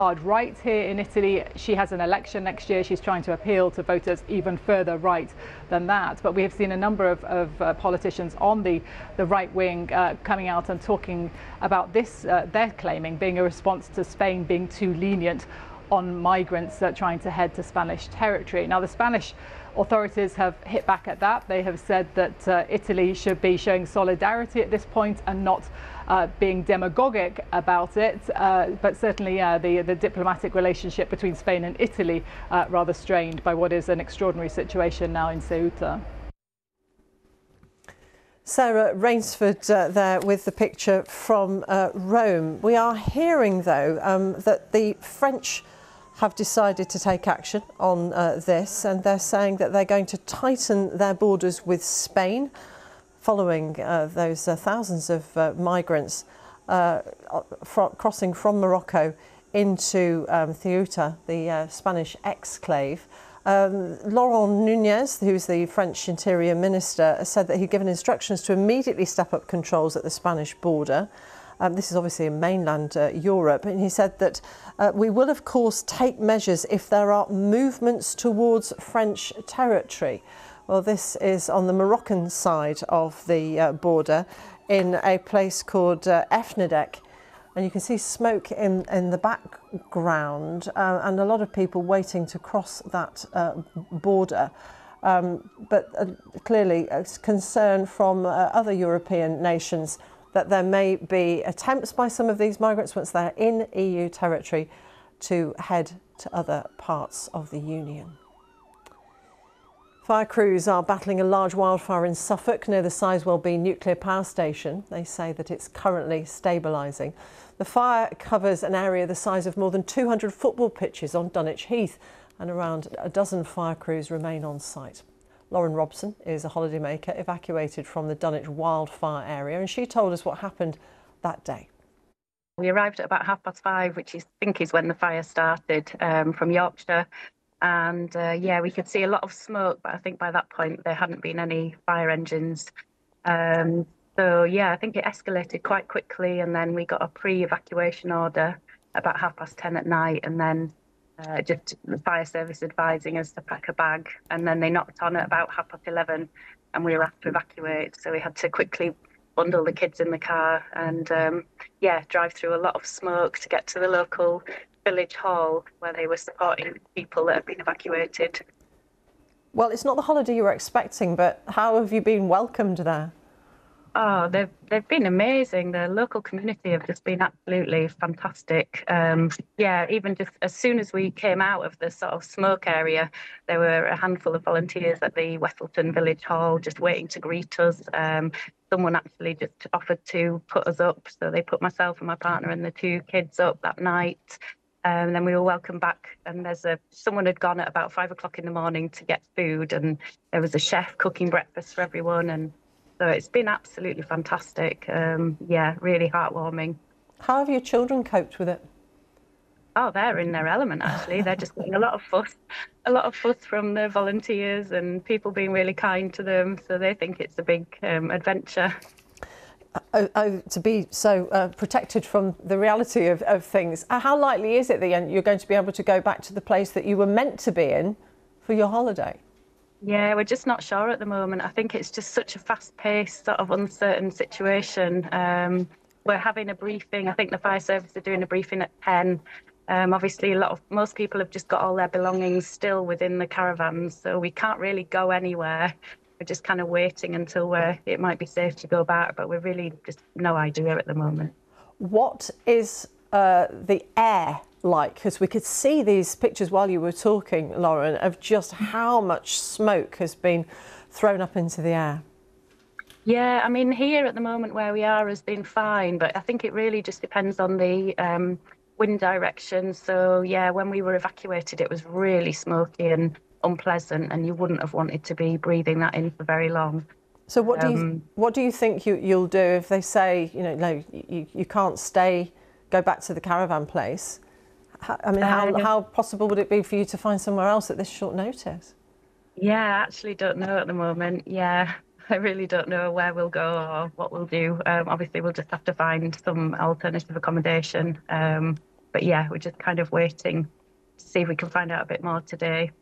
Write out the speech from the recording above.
Right here in Italy, she has an election next year. She's trying to appeal to voters even further right than that. But we have seen a number of politicians on the right wing coming out and talking about this, they're claiming being a response to Spain being too lenient on migrants trying to head to Spanish territory. Now, the Spanish authorities have hit back at that. They have said that Italy should be showing solidarity at this point and not being demagogic about it. But certainly the diplomatic relationship between Spain and Italy rather strained by what is an extraordinary situation now in Ceuta. Sarah Rainsford there with the picture from Rome. We are hearing, though, that the French have decided to take action on this, and they're saying that they're going to tighten their borders with Spain following those thousands of migrants crossing from Morocco into Ceuta, the Spanish exclave. Laurent Nunez, who's the French Interior Minister, said that he'd given instructions to immediately step up controls at the Spanish border. This is obviously in mainland Europe, and he said that we will of course take measures if there are movements towards French territory. Well, this is on the Moroccan side of the border in a place called Efnidek, and you can see smoke in the background and a lot of people waiting to cross that border. But clearly a concern from other European nations that there may be attempts by some of these migrants, once they're in EU territory, to head to other parts of the Union. Fire crews are battling a large wildfire in Suffolk near the Sizewell B nuclear power station. They say that it's currently stabilising. The fire covers an area the size of more than 200 football pitches on Dunwich Heath, and around a dozen fire crews remain on site. Lauren Robson is a holidaymaker evacuated from the Dunwich wildfire area, and she told us what happened that day. We arrived at about 5:30, which I think is when the fire started, from Yorkshire. And yeah, we could see a lot of smoke, but I think by that point there hadn't been any fire engines. So yeah, I think it escalated quite quickly, and then we got a pre-evacuation order about 10:30 at night, and then just the fire service advising us to pack a bag, and then they knocked on at about 11:30 and we were asked to evacuate. So we had to quickly bundle the kids in the car and yeah, drive through a lot of smoke to get to the local village hall where they were supporting people that had been evacuated. Well, it's not the holiday you were expecting, but how have you been welcomed there? Oh, they've been amazing. The local community have just been absolutely fantastic. Yeah, even just as soon as we came out of the sort of smoke area, there were a handful of volunteers at the Westleton Village Hall just waiting to greet us. Someone actually just offered to put us up, so they put myself and my partner and the two kids up that night. And then we were welcomed back, and someone had gone at about 5 o'clock in the morning to get food, and there was a chef cooking breakfast for everyone, and so it's been absolutely fantastic. Yeah, really heartwarming. How have your children coped with it? Oh, they're in their element, actually. They're just getting a lot of fuss from the volunteers and people being really kind to them. So they think it's a big adventure. To be so protected from the reality of things. How likely is it that you're going to be able to go back to the place that you were meant to be in for your holiday? Yeah, we're just not sure at the moment. I think it's just such a fast-paced, sort of uncertain situation. We're having a briefing. I think the fire service are doing a briefing at 10. Obviously, most people have just got all their belongings still within the caravans, so we can't really go anywhere. We're just kind of waiting until it might be safe to go back, but we're really just no idea at the moment. What is the air like? Because we could see these pictures while you were talking, Lauren, of just how much smoke has been thrown up into the air. Yeah, I mean, here at the moment where we are has been fine, but I think it really just depends on the wind direction. So yeah, when we were evacuated, it was really smoky and unpleasant, and you wouldn't have wanted to be breathing that in for very long. So what do you think you'll do if they say, no, you can't go back to the caravan place? I mean, how possible would it be for you to find somewhere else at this short notice? Yeah, I actually don't know at the moment. Yeah, I really don't know where we'll go or what we'll do. Obviously, we'll just have to find some alternative accommodation. But yeah, we're just kind of waiting to see if we can find out a bit more today.